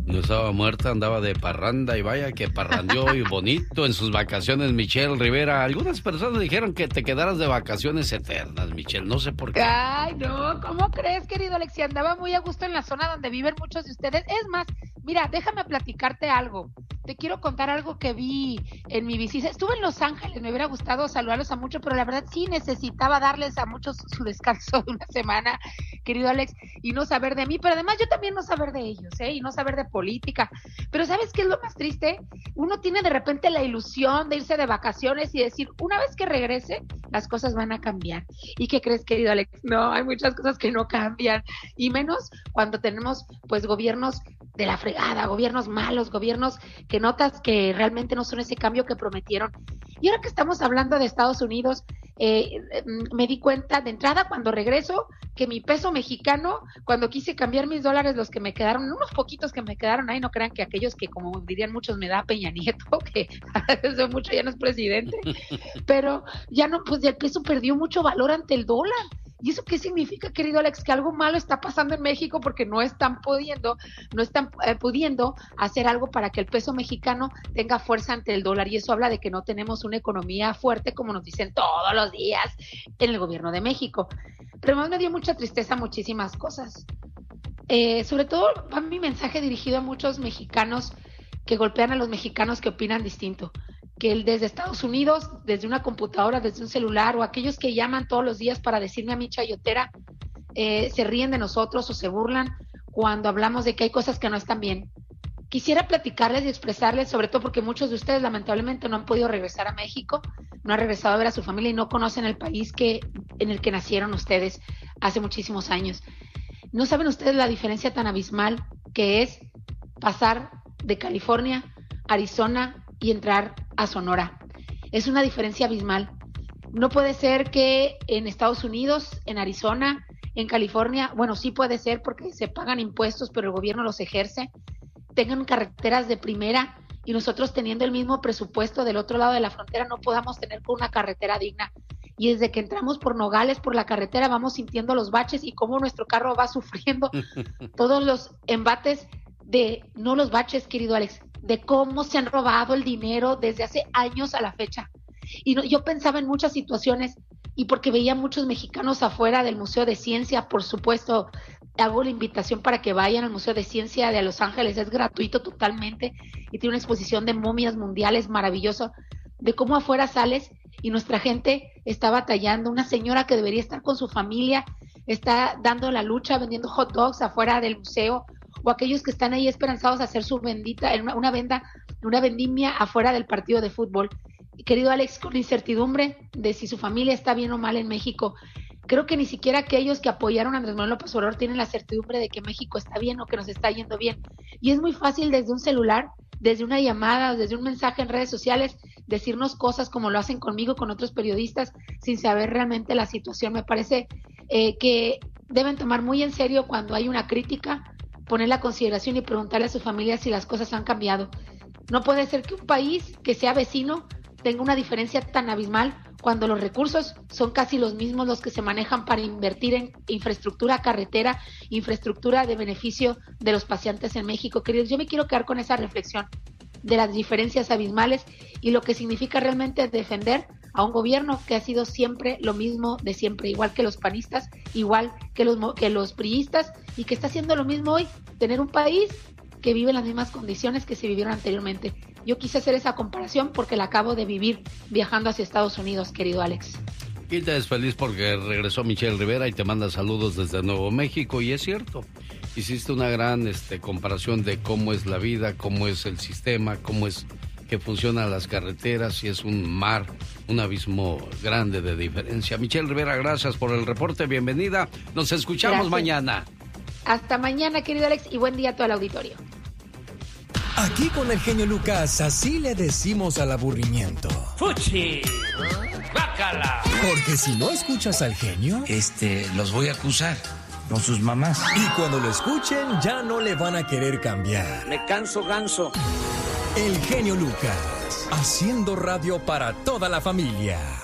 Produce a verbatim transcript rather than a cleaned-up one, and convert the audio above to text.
No estaba muerta, andaba de parranda y vaya que parrandeó y bonito en sus vacaciones, Michelle Rivera. Algunas personas dijeron que te quedaras de vacaciones eternas, Michelle, no sé por qué. Ay, no, ¿cómo crees, querido Alexi? Andaba muy a gusto en la zona donde viven muchos de ustedes. Es más, mira, déjame platicarte algo. Te quiero contar algo que vi en mi visita. Estuve en Los Ángeles, me hubiera gustado saludarlos a muchos, pero la verdad sí necesitaba darles a muchos su descanso de una semana, querido Alex, y no saber de mí, pero además yo también no saber de ellos, ¿eh? Y no saber de política. Pero ¿sabes qué es lo más triste? Uno tiene de repente la ilusión de irse de vacaciones y decir, una vez que regrese, las cosas van a cambiar. ¿Y qué crees, querido Alex? No, hay muchas cosas que no cambian, y menos cuando tenemos, pues, gobiernos de la fregada, gobiernos malos, gobiernos que notas que realmente no son ese cambio que prometieron. Y ahora que estamos hablando de Estados Unidos, eh, me di cuenta de entrada cuando regreso que mi peso mexicano, cuando quise cambiar mis dólares, los que me quedaron, unos poquitos que me quedaron ahí, no crean que aquellos que, como dirían muchos, me da Peña Nieto, que eso mucho ya no es presidente, pero ya no, pues el peso perdió mucho valor ante el dólar. ¿Y eso qué significa, querido Alex? Que algo malo está pasando en México porque no están pudiendo, no están eh, pudiendo hacer algo para que el peso mexicano tenga fuerza ante el dólar, y eso habla de que no tenemos una economía fuerte como nos dicen todos los días en el gobierno de México. Pero más me dio mucha tristeza muchísimas cosas. Eh, sobre todo va mi mensaje dirigido a muchos mexicanos que golpean a los mexicanos que opinan distinto, que el desde Estados Unidos, desde una computadora, desde un celular, o aquellos que llaman todos los días para decirme a mí chayotera, eh, se ríen de nosotros o se burlan cuando hablamos de que hay cosas que no están bien. Quisiera platicarles y expresarles, sobre todo porque muchos de ustedes lamentablemente no han podido regresar a México, no han regresado a ver a su familia y no conocen el país que, en el que nacieron ustedes hace muchísimos años. No saben ustedes la diferencia tan abismal que es pasar de California, Arizona y entrar a Sonora. Es una diferencia abismal. No puede ser que en Estados Unidos, en Arizona, en California, bueno, sí puede ser porque se pagan impuestos, pero el gobierno los ejerce, tengan carreteras de primera y nosotros teniendo el mismo presupuesto del otro lado de la frontera no podamos tener una carretera digna. Y desde que entramos por Nogales, por la carretera, vamos sintiendo los baches y cómo nuestro carro va sufriendo todos los embates de, no los baches, querido Alex, de cómo se han robado el dinero desde hace años a la fecha. Y no, yo pensaba en muchas situaciones, y porque veía muchos mexicanos afuera del Museo de Ciencia, por supuesto, hago la invitación para que vayan al Museo de Ciencia de Los Ángeles, es gratuito totalmente, y tiene una exposición de momias mundiales maravilloso, de cómo afuera sales y nuestra gente está batallando, una señora que debería estar con su familia, está dando la lucha vendiendo hot dogs afuera del museo, o aquellos que están ahí esperanzados a hacer su bendita, una, una venda, una vendimia afuera del partido de fútbol. Querido Alex, con incertidumbre de si su familia está bien o mal en México, creo que ni siquiera aquellos que apoyaron a Andrés Manuel López Obrador tienen la certidumbre de que México está bien o que nos está yendo bien. Y es muy fácil desde un celular, desde una llamada, desde un mensaje en redes sociales, decirnos cosas como lo hacen conmigo, con otros periodistas, sin saber realmente la situación. Me parece eh, que deben tomar muy en serio cuando hay una crítica, poner la consideración y preguntarle a su familia si las cosas han cambiado. No puede ser que un país que sea vecino tenga una diferencia tan abismal cuando los recursos son casi los mismos los que se manejan para invertir en infraestructura carretera, infraestructura de beneficio de los paseantes en México. Queridos, yo me quiero quedar con esa reflexión de las diferencias abismales y lo que significa realmente defender a un gobierno que ha sido siempre lo mismo de siempre, igual que los panistas, igual que los, que los priistas, y que está haciendo lo mismo hoy, tener un país que vive en las mismas condiciones que se vivieron anteriormente. Yo quise hacer esa comparación porque la acabo de vivir viajando hacia Estados Unidos, querido Alex. Y te es feliz porque regresó Michelle Rivera y te manda saludos desde Nuevo México, y es cierto, hiciste una gran este, comparación de cómo es la vida, cómo es el sistema, cómo es que funcionan las carreteras, y es un mar, un abismo grande de diferencia. Michelle Rivera, gracias por el reporte, bienvenida, nos escuchamos gracias. Mañana. Hasta mañana, querido Alex, y buen día a todo el auditorio. Aquí con el genio Lucas, así le decimos al aburrimiento. ¡Fuchi! ¡Bácala! Porque si no escuchas al genio, este, los voy a acusar con sus mamás. Y cuando lo escuchen, ya no le van a querer cambiar. Me canso ganso. El genio Lucas, haciendo radio para toda la familia.